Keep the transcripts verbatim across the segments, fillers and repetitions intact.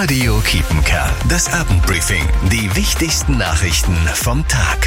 Radio Kiepenkerl, das Abendbriefing. Die wichtigsten Nachrichten vom Tag.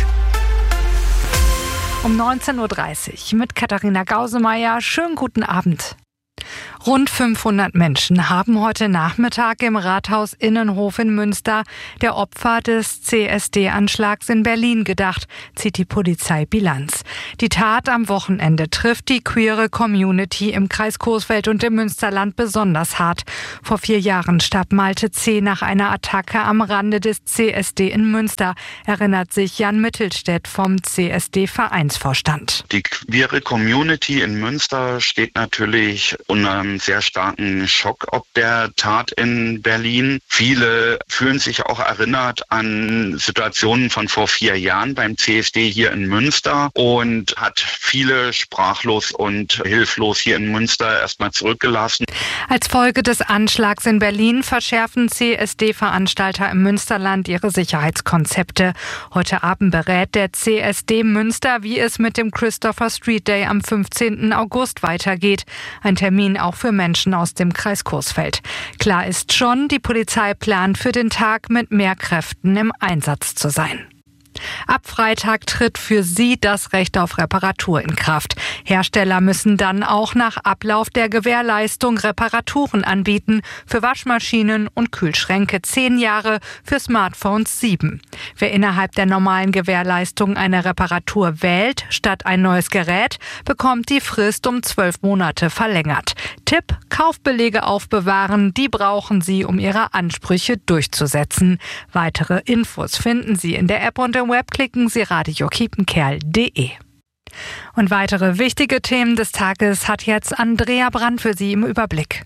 Um neunzehn Uhr dreißig mit Katharina Gausemeyer. Schönen guten Abend. Rund fünfhundert Menschen haben heute Nachmittag im Rathaus Innenhof in Münster der Opfer des C S D-Anschlags in Berlin gedacht, zieht die Polizei Bilanz. Die Tat am Wochenende trifft die queere Community im Kreis Coesfeld und im Münsterland besonders hart. Vor vier Jahren starb Malte C. nach einer Attacke am Rande des C S D in Münster, erinnert sich Jan Mittelstädt vom C S D-Vereinsvorstand. Die queere Community in Münster steht natürlich unter einem sehr starken Schock ob der Tat in Berlin. Viele fühlen sich auch erinnert an Situationen von vor vier Jahren beim C S D hier in Münster und hat viele sprachlos und hilflos hier in Münster erstmal zurückgelassen. Als Folge des Anschlags in Berlin verschärfen C S D-Veranstalter im Münsterland ihre Sicherheitskonzepte. Heute Abend berät der C S D Münster, wie es mit dem Christopher Street Day am fünfzehnten August weitergeht. Ein Termin auch für Menschen aus dem Kreis Coesfeld. Klar ist schon, die Polizei plant für den Tag mit mehr Kräften im Einsatz zu sein. Ab Freitag tritt für sie das Recht auf Reparatur in Kraft. Hersteller müssen dann auch nach Ablauf der Gewährleistung Reparaturen anbieten. Für Waschmaschinen und Kühlschränke zehn Jahre, für Smartphones sieben. Wer innerhalb der normalen Gewährleistung eine Reparatur wählt, statt ein neues Gerät, bekommt die Frist um zwölf Monate verlängert. Tipp: Kaufbelege aufbewahren, die brauchen Sie, um Ihre Ansprüche durchzusetzen. Weitere Infos finden Sie in der App und im Web, klicken Sie radio kiepenkerl punkt de. Und weitere wichtige Themen des Tages hat jetzt Andrea Brand für Sie im Überblick.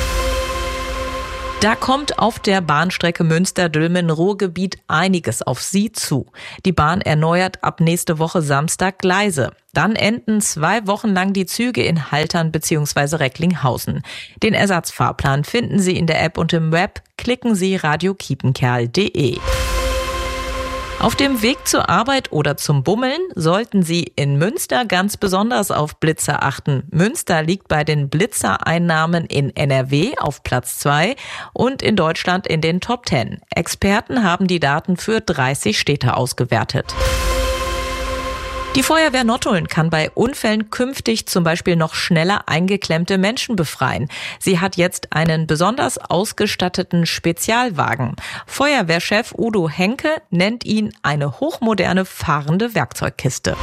Da kommt auf der Bahnstrecke Münster-Dülmen-Ruhrgebiet einiges auf Sie zu. Die Bahn erneuert ab nächste Woche Samstag Gleise. Dann enden zwei Wochen lang die Züge in Haltern bzw. Recklinghausen. Den Ersatzfahrplan finden Sie in der App und im Web. Klicken Sie radio kiepenkerl punkt de. Auf dem Weg zur Arbeit oder zum Bummeln sollten Sie in Münster ganz besonders auf Blitzer achten. Münster liegt bei den Blitzereinnahmen in N R W auf Platz zwei und in Deutschland in den Top zehn. Experten haben die Daten für dreißig Städte ausgewertet. Die Feuerwehr Nottuln kann bei Unfällen künftig zum Beispiel noch schneller eingeklemmte Menschen befreien. Sie hat jetzt einen besonders ausgestatteten Spezialwagen. Feuerwehrchef Udo Henke nennt ihn eine hochmoderne fahrende Werkzeugkiste.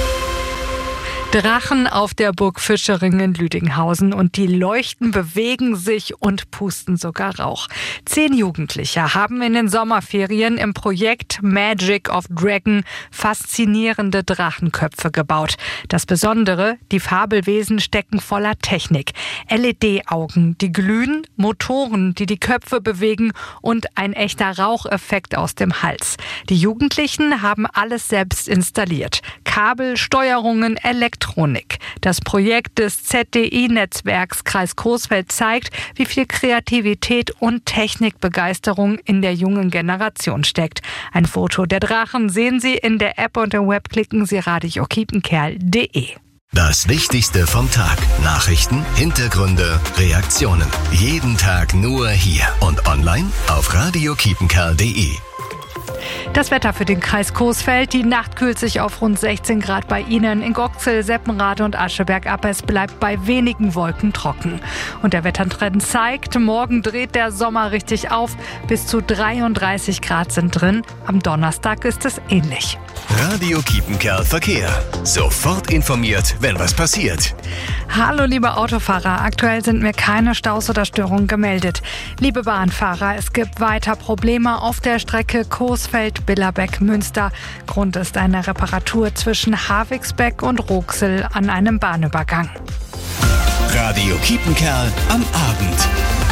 Drachen auf der Burg Fischering in Lüdinghausen und die Leuchten bewegen sich und pusten sogar Rauch. Zehn Jugendliche haben in den Sommerferien im Projekt Magic of Dragon faszinierende Drachenköpfe gebaut. Das Besondere: die Fabelwesen stecken voller Technik. L E D-Augen, die glühen, Motoren, die die Köpfe bewegen und ein echter Raucheffekt aus dem Hals. Die Jugendlichen haben alles selbst installiert. Kabel, Steuerungen, Elektronik. Das Projekt des Z D I-Netzwerks Kreis Coesfeld zeigt, wie viel Kreativität und Technikbegeisterung in der jungen Generation steckt. Ein Foto der Drachen sehen Sie in der App und im Web, klicken Sie radio kiepenkerl punkt de. Das Wichtigste vom Tag. Nachrichten, Hintergründe, Reaktionen. Jeden Tag nur hier und online auf radio kiepenkerl punkt de. Das Wetter für den Kreis Coesfeld. Die Nacht kühlt sich auf rund sechzehn Grad bei Ihnen. In Goxel, Seppenrade und Ascheberg ab. Es bleibt bei wenigen Wolken trocken. Und der Wettertrend zeigt, morgen dreht der Sommer richtig auf. Bis zu dreiunddreißig Grad sind drin. Am Donnerstag ist es ähnlich. Radio Kiepenkerl Verkehr. Sofort informiert, wenn was passiert. Hallo liebe Autofahrer, aktuell sind mir keine Staus oder Störungen gemeldet. Liebe Bahnfahrer, es gibt weiter Probleme auf der Strecke Coesfeld-Billerbeck-Münster. Grund ist eine Reparatur zwischen Havigsbeck und Roxel an einem Bahnübergang. Radio Kiepenkerl am Abend.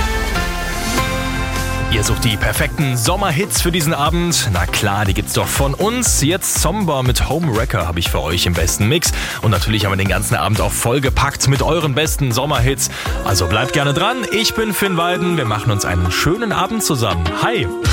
Ihr sucht die perfekten Sommerhits für diesen Abend? Na klar, die gibt's doch von uns. Jetzt Somber mit Homewrecker habe ich für euch im besten Mix. Und natürlich haben wir den ganzen Abend auch vollgepackt mit euren besten Sommerhits. Also bleibt gerne dran. Ich bin Finn Weiden. Wir machen uns einen schönen Abend zusammen. Hi!